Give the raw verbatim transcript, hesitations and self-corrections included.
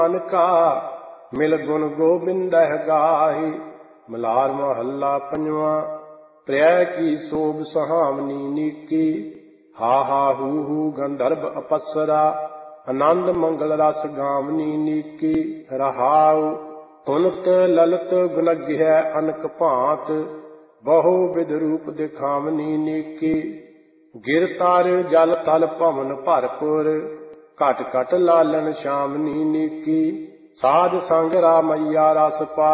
का मिल गुण गोबिंदह गाहि। मलार महल्ला पंजवा। प्रिय की शोभ सहामनी नीकी। हा हा हू हू गंधर्व अपसरा। आनंद मंगल रस गावनी नीकी। रहाउ तुनत ललित गुणज्ञ अनक भांत। बहु विध रूप दिखावनी नीकी। गिर तार जल थल पवन भरपुर। घट घट लालन श्यामनी नीकी। साध संग रामैया रस पा